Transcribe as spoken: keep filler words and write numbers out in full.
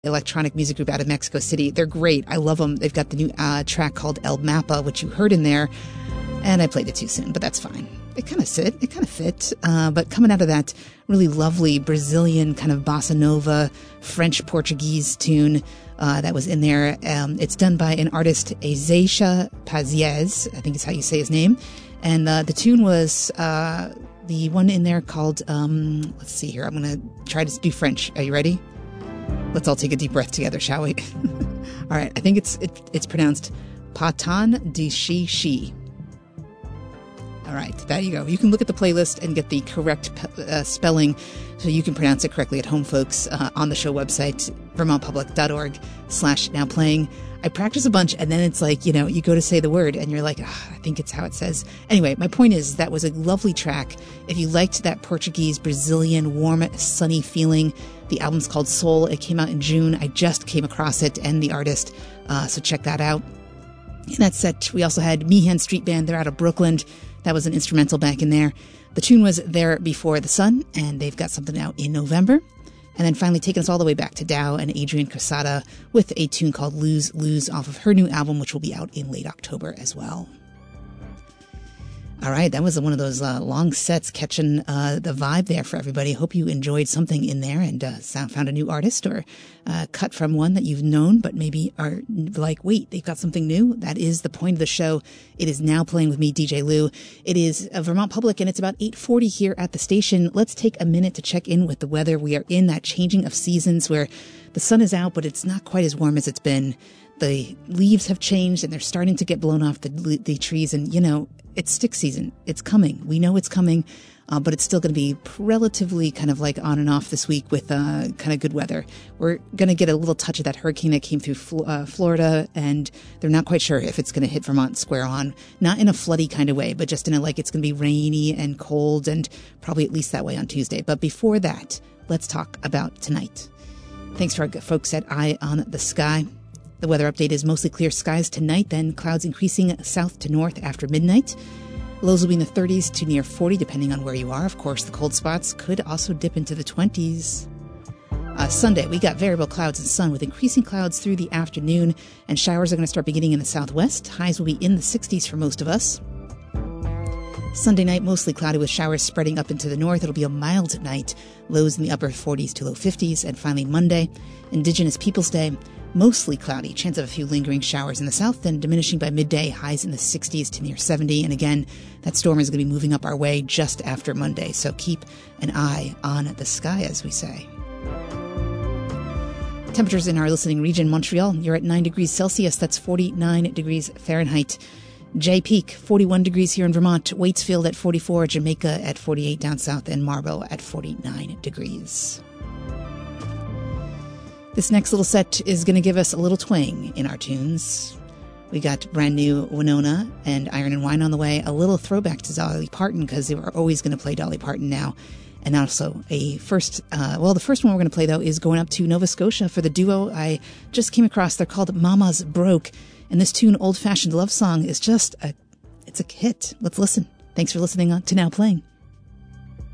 electronic music group out of Mexico City. They're great. I love them. They've got the new uh, track called El Mapa, which you heard in there. And I played it too soon, but that's fine. It kind of fit. It kind of fit. Uh, but coming out of that really lovely Brazilian kind of bossa nova, French-Portuguese tune uh, that was in there. Um, it's done by an artist, Ezeixa Paziez, I think is how you say his name. And uh, the tune was uh, the one in there called, um, let's see here. I'm going to try to do French. Are you ready? Let's all take a deep breath together, shall we? All right. I think it's it, it's pronounced Patan de Shi Shi. All right. There you go. You can look at the playlist and get the correct uh, spelling so you can pronounce it correctly at home, folks, uh, on the show website, vermontpublic.org slash now playing. I practice a bunch, and then it's like, you know, you go to say the word, and you're like, oh, I think it's how it says. Anyway, my point is that was a lovely track. If you liked that Portuguese, Brazilian, warm, sunny feeling, the album's called Soul. It came out in June. I just came across it and the artist, uh, so check that out. In that set, we also had Meehan Street Band. They're out of Brooklyn. That was an instrumental back in there. The tune was There Before the Sun, and they've got something out in November. And then finally taking us all the way back to Dow and Adrian Quesada with a tune called Lose, Lose off of her new album, which will be out in late October as well. All right, that was one of those uh, long sets catching uh, the vibe there for everybody. Hope you enjoyed something in there and uh, found a new artist or uh, cut from one that you've known but maybe are like, wait, they've got something new? That is the point of the show. It is Now Playing with me, D J Lou. It is uh, Vermont Public, and it's about eight forty here at the station. Let's take a minute to check in with the weather. We are in that changing of seasons where the sun is out, but it's not quite as warm as it's been. The leaves have changed, and they're starting to get blown off the the trees. And, you know, it's stick season. It's coming. We know it's coming, uh, but it's still going to be relatively kind of like on and off this week with uh, kind of good weather. We're going to get a little touch of that hurricane that came through Fl- uh, Florida, and they're not quite sure if it's going to hit Vermont square on. Not in a floody kind of way, but just in a like it's going to be rainy and cold, and probably at least that way on Tuesday. But before that, let's talk about tonight. Thanks to our folks at Eye on the Sky. The weather update is mostly clear skies tonight, then clouds increasing south to north after midnight. Lows will be in the thirties to near forty, depending on where you are. Of course, the cold spots could also dip into the twenties. Uh, Sunday, we got variable clouds and sun with increasing clouds through the afternoon, and showers are going to start beginning in the southwest. Highs will be in the sixties for most of us. Sunday night, mostly cloudy with showers spreading up into the north. It'll be a mild night, lows in the upper forties to low fifties. And finally, Monday, Indigenous Peoples Day, mostly cloudy, chance of a few lingering showers in the south, then diminishing by midday, highs in the sixties to near seventy. And again, that storm is going to be moving up our way just after Monday, so keep an eye on the sky, as we say. Temperatures in our listening region, Montreal, you're at nine degrees Celsius, that's forty-nine degrees Fahrenheit. Jay Peak, forty-one degrees here in Vermont, Waitsfield at forty-four, Jamaica at forty-eight down south, and Marble at forty-nine degrees. This next little set is going to give us a little twang in our tunes. We got brand new Winona and Iron and Wine on the way, a little throwback to Dolly Parton, because they were always going to play Dolly Parton now. And also a first, uh, well, the first one we're going to play, though, is going up to Nova Scotia for the duo I just came across. They're called Mama's Broke. And this tune, Old Fashioned Love Song, is just a, it's a hit. Let's listen. Thanks for listening on to Now Playing.